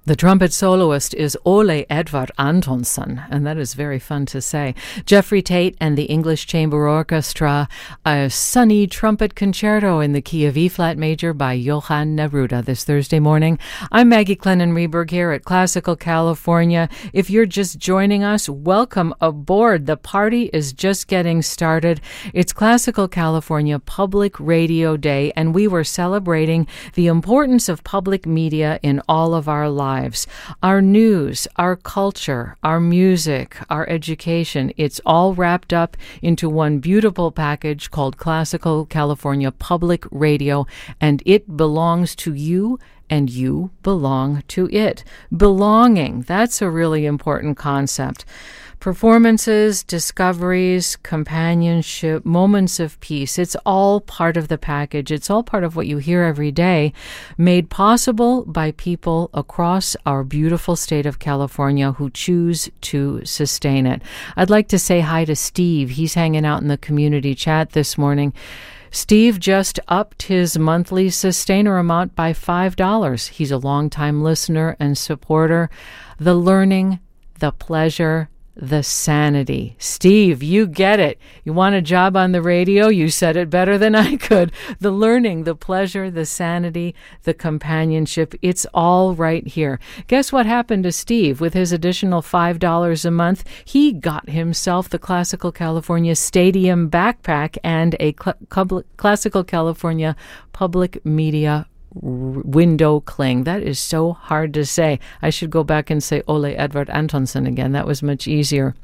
The trumpet soloist is Ole Edvard Antonsson, and that is very fun to say. Jeffrey Tate and the English Chamber Orchestra, a sunny trumpet concerto in the key of E-flat major by Johann Neruda this Thursday morning. I'm Maggie Clennon-Reberg here at Classical California. If you're just joining us, welcome aboard. The party is just getting started. It's Classical California Public Radio Day, and we were celebrating the importance of public media in all of our lives. Our news, our culture, our music, our education, it's all wrapped up into one beautiful package called Classical California Public Radio, and it belongs to you and you belong to it. Belonging, that's a really important concept. Performances, discoveries, companionship, moments of peace, it's all part of the package. It's all part of what you hear every day, made possible by people across our beautiful state of California who choose to sustain it. I'd like to say hi to Steve. He's hanging out in the community chat this morning. Steve just upped his monthly sustainer amount by $5. He's a longtime listener and supporter. The learning, the pleasure, the sanity. Steve, you get it. You want a job on the radio? You said it better than I could. The learning, the pleasure, the sanity, the companionship, it's all right here. Guess what happened to Steve? With his additional $5 a month, he got himself the Classical California Stadium backpack and a Classical California Public Media window cling. That is so hard to say. I should go back and say Ole Edvard Antonsson again. That was much easier.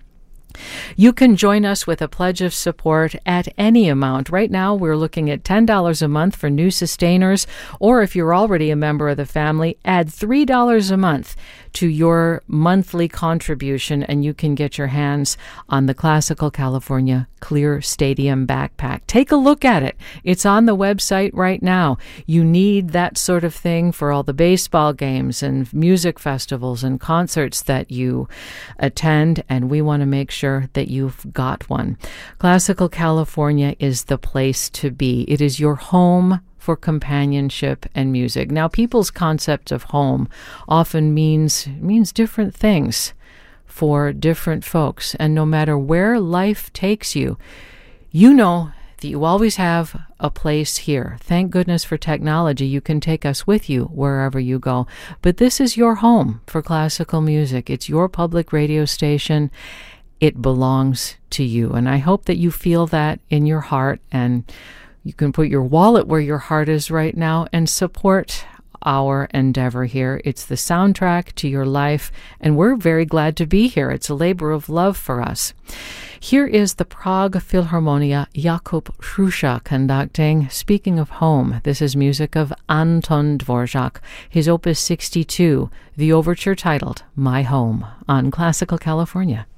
You can join us with a pledge of support at any amount. Right now, we're looking at $10 a month for new sustainers, or if you're already a member of the family, add $3 a month to your monthly contribution, and you can get your hands on the Classical California Clear Stadium backpack. Take a look at it. It's on the website right now. You need that sort of thing for all the baseball games and music festivals and concerts that you attend, and we want to make sure that you've got one. Classical California is the place to be. It is your home for companionship and music. Now, people's concept of home often means different things for different folks. And no matter where life takes you, you know that you always have a place here. Thank goodness for technology. You can take us with you wherever you go. But this is your home for classical music. It's your public radio station. It belongs to you. And I hope that you feel that in your heart, and you can put your wallet where your heart is right now and support our endeavor here. It's the soundtrack to your life, and we're very glad to be here. It's a labor of love for us. Here is the Prague Philharmonia, Jakub Hrusha conducting. Speaking of home, this is music of Anton Dvorak, his Opus 62, the overture titled My Home, on Classical California.